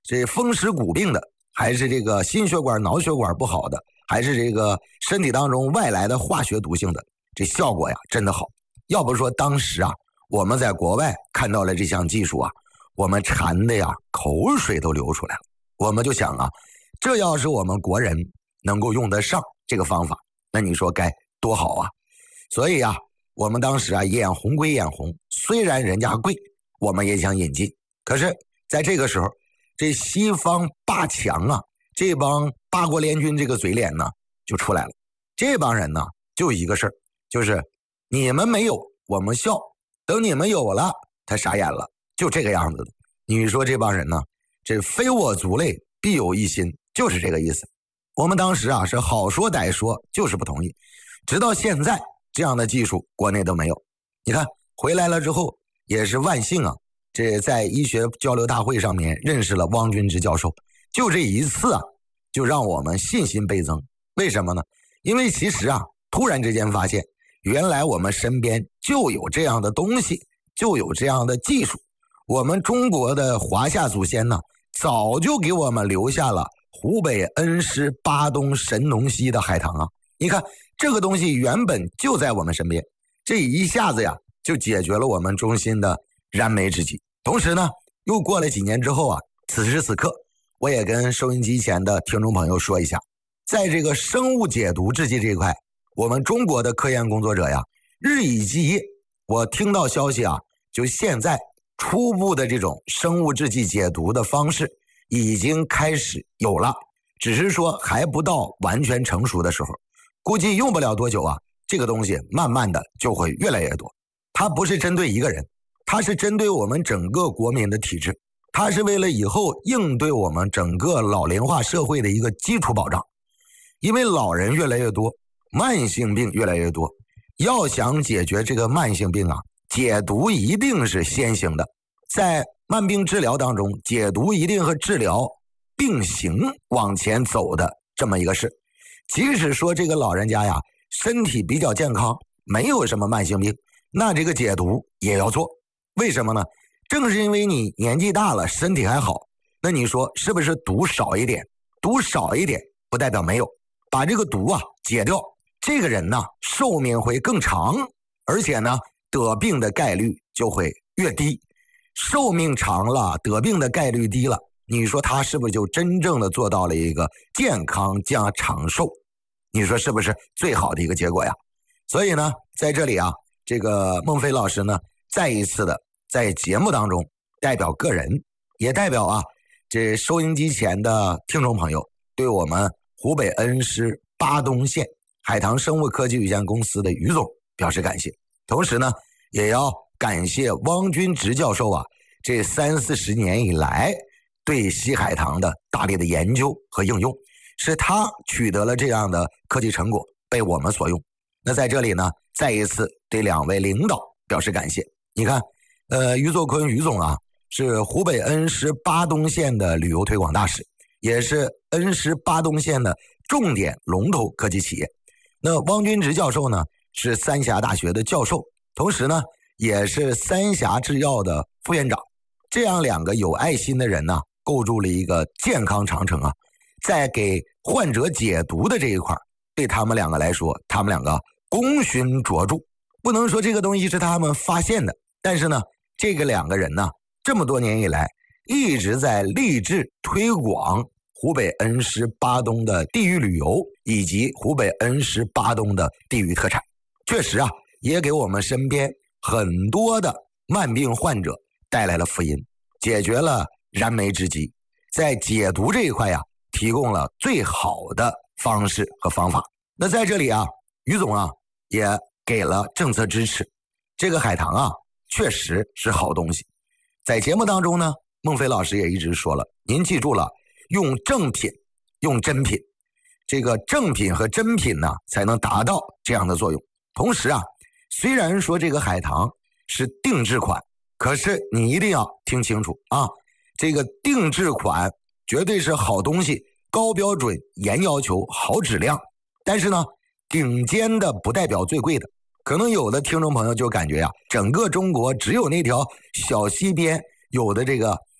这风湿骨病的，还是这个心血管脑血管不好的，还是这个身体当中外来的化学毒性的，这效果呀真的好。要不说当时啊我们在国外看到了这项技术啊，我们馋的呀口水都流出来了。我们就想啊，这要是我们国人能够用得上这个方法，那你说该多好啊。所以啊我们当时啊眼红归眼红，虽然人家贵我们也想引进，可是在这个时候这西方霸强啊，这帮八国联军这个嘴脸呢就出来了。这帮人呢就一个事儿，就是你们没有我们笑，等你们有了他傻眼了，就这个样子的。你说这帮人呢，这非我族类必有一心，就是这个意思。我们当时啊是好说歹说，就是不同意，直到现在这样的技术国内都没有。你看回来了之后也是万幸啊，这在医学交流大会上面认识了汪军直教授，就这一次啊就让我们信心倍增。为什么呢？因为其实啊突然之间发现原来我们身边就有这样的东西，就有这样的技术。我们中国的华夏祖先呢早就给我们留下了湖北恩施巴东神农溪的海棠啊。你看这个东西原本就在我们身边，这一下子呀就解决了我们中心的燃眉之急。同时呢又过了几年之后啊，此时此刻我也跟收音机前的听众朋友说一下，在这个生物解毒制剂这一块，我们中国的科研工作者呀日以继夜。我听到消息啊，就现在初步的这种生物制剂解毒的方式已经开始有了，只是说还不到完全成熟的时候，估计用不了多久啊，这个东西慢慢的就会越来越多。它不是针对一个人，它是针对我们整个国民的体制，它是为了以后应对我们整个老龄化社会的一个基础保障。因为老人越来越多，慢性病越来越多，要想解决这个慢性病啊，解毒一定是先行的。在慢病治疗当中，解毒一定和治疗并行往前走的这么一个事。即使说这个老人家呀身体比较健康，没有什么慢性病，那这个解毒也要做。为什么呢？正是因为你年纪大了身体还好，那你说是不是毒少一点？毒少一点不代表没有，把这个毒啊解掉，这个人呢寿命会更长，而且呢得病的概率就会越低。寿命长了，得病的概率低了，你说他是不是就真正的做到了一个健康加长寿？你说是不是最好的一个结果呀？所以呢在这里啊，这个孟非老师呢再一次的在节目当中代表个人，也代表啊这收音机前的听众朋友，对我们湖北恩施巴东县海棠生物科技有限公司的于总表示感谢。同时呢也要感谢汪军直教授啊，这30-40年以来对西海棠的大力的研究和应用，是他取得了这样的科技成果被我们所用。那在这里呢再一次对2位领导表示感谢。你看于作坤于总啊是湖北恩施巴东县的旅游推广大使，也是恩施巴东县的重点龙头科技企业。那汪军直教授呢是三峡大学的教授，同时呢也是三峡制药的副院长。这样2个有爱心的人呢构筑了一个健康长城啊。在给患者解毒的这一块，对他们2个来说，他们2个功勋卓著。不能说这个东西是他们发现的，但是呢这个2个人呢这么多年以来一直在励志推广湖北恩施巴东的地域旅游以及湖北恩施巴东的地域特产。确实啊也给我们身边很多的慢病患者带来了福音，解决了燃眉之急，在解毒这一块呀提供了最好的方式和方法。那在这里啊于总啊也给了政策支持。这个海棠啊确实是好东西。在节目当中呢孟非老师也一直说了，您记住了，用正品用真品，这个正品和真品呢才能达到这样的作用。同时啊虽然说这个海棠是定制款，可是你一定要听清楚啊，这个定制款绝对是好东西，高标准严要求好质量。但是呢顶尖的不代表最贵的。可能有的听众朋友就感觉整个中国只有那条小溪边有的这个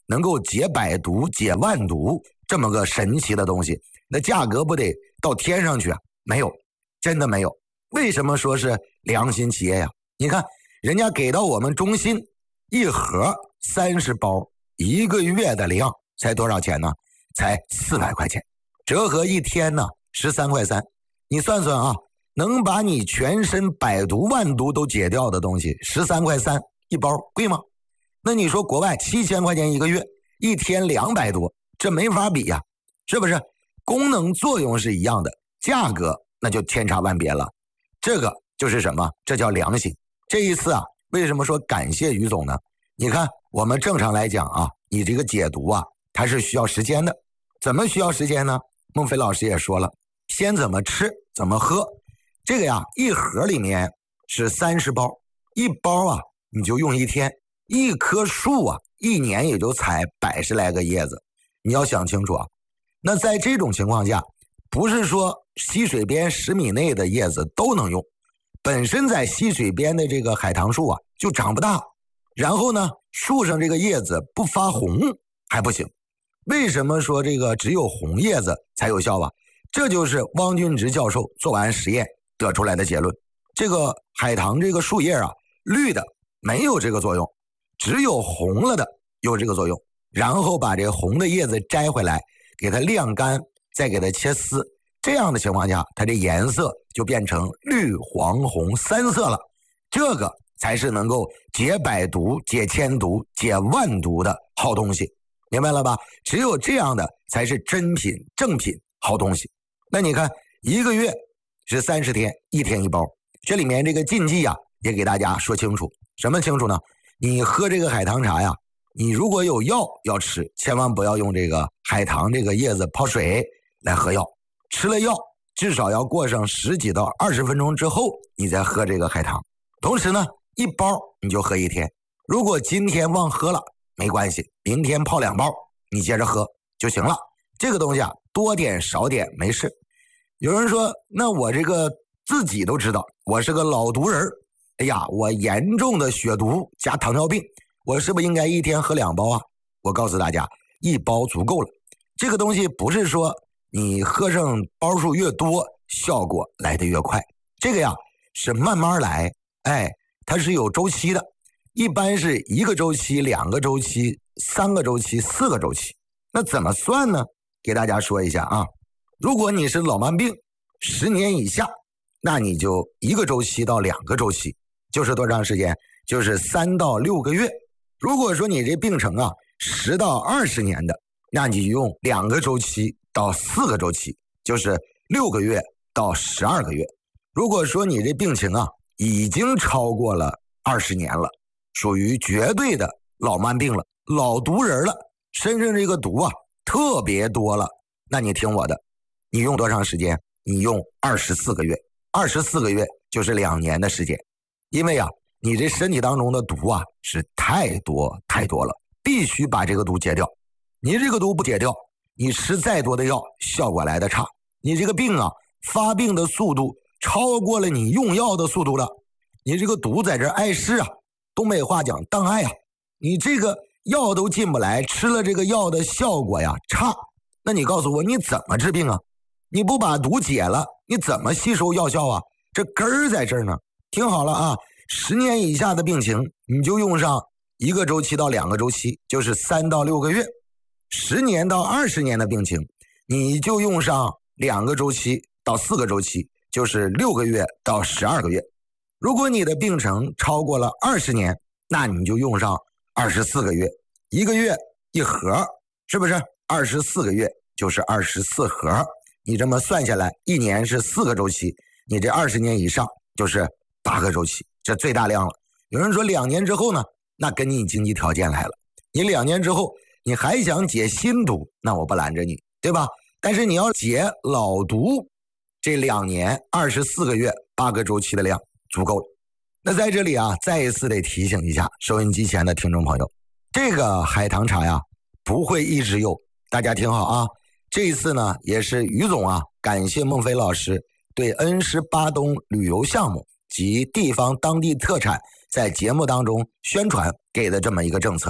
能够解百毒解万毒这么个神奇的东西，那价格不得到天上去啊？没有，真的没有。为什么说是良心企业呀？你看人家给到我们中心一盒30包，1个月的量才多少钱呢？才400块钱，折合一天呢13.3块。你算算啊，能把你全身百毒万毒都解掉的东西13.3块一包，贵吗？那你说国外7000块钱1个月，一天200多，这没法比呀，是不是？功能作用是一样的，价格那就天差万别了。这个就是什么？这叫良心。这一次啊，为什么说感谢于总呢？你看我们正常来讲啊，你这个解毒啊，它是需要时间的。怎么需要时间呢？孟非老师也说了，先怎么吃怎么喝。这个呀，一盒里面是30包，一包啊你就用一天，一棵树啊一年也就采100来个叶子。你要想清楚啊，那在这种情况下，不是说溪水边10米内的叶子都能用，本身在溪水边的这个海棠树啊就长不大，然后呢树上这个叶子不发红还不行。为什么说这个只有红叶子才有效啊？这就是汪俊直教授做完实验得出来的结论。这个海棠这个树叶啊，绿的没有这个作用，只有红了的有这个作用。然后把这个红的叶子摘回来，给它晾干，再给它切丝，这样的情况下，它这颜色就变成绿黄红3色了。这个才是能够解百毒解千毒解万毒的好东西，明白了吧？只有这样的才是真品正品好东西。那你看1个月是30天，1天1包，这里面这个禁忌啊也给大家说清楚。什么清楚呢？你喝这个海棠茶呀，你如果有药要吃，千万不要用这个海棠这个叶子泡水来喝药，吃了药至少要过上10几到20分钟之后你再喝这个海棠。同时呢，一包你就喝1天，如果今天忘喝了没关系，明天泡2包你接着喝就行了。这个东西啊，多点少点没事。有人说那我这个自己都知道我是个老毒人，哎呀，我严重的血毒加糖尿病，我是不是应该1天喝2包啊？我告诉大家，1包足够了。这个东西不是说你喝上包数越多效果来得越快，这个呀是慢慢来，它是有周期的，一般是1个周期2个周期3个周期4个周期。那怎么算呢？给大家说一下啊，如果你是老慢病10年以下，那你就1个周期到2个周期，就是多长时间？就是3到6个月。如果说你这病程啊10到20年的，那你就用2个周期到4个周期，就是6个月到12个月。如果说你这病情啊已经超过了20年了，属于绝对的老慢病了，老毒人了，身上这个毒啊特别多了，那你听我的，你用多长时间？你用24个月，24个月就是2年的时间。因为啊你这身体当中的毒啊是太多太多了，必须把这个毒解掉。你这个毒不解掉，你吃再多的药效果来得差。你这个病啊发病的速度超过了你用药的速度了，你这个毒在这碍事啊，东北话讲当碍啊，你这个药都进不来，吃了这个药的效果呀差。那你告诉我你怎么治病啊？你不把毒解了，你怎么吸收药效啊？这根儿在这儿呢。听好了啊，10年以下的病情你就用上1个周期到2个周期，就是3到6个月。10年到20年的病情你就用上2个周期到4个周期，就是6个月到12个月。如果你的病程超过了20年，那你就用上24个月，1个月1盒，是不是？24个月就是24盒，你这么算下来1年是4个周期，你这20年以上就是8个周期，这最大量了。有人说2年之后呢，那跟你经济条件来了，你2年之后你还想解新毒，那我不拦着你，对吧？但是你要解老毒，这2年24个月8个周期的量足够了。那在这里啊，再一次得提醒一下收音机前的听众朋友，这个海棠茶呀不会一直有，大家听好啊。这一次呢也是于总啊感谢孟非老师对恩施巴东旅游项目及地方当地特产在节目当中宣传给的这么一个政策。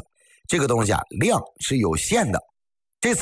这个东西啊量是有限的，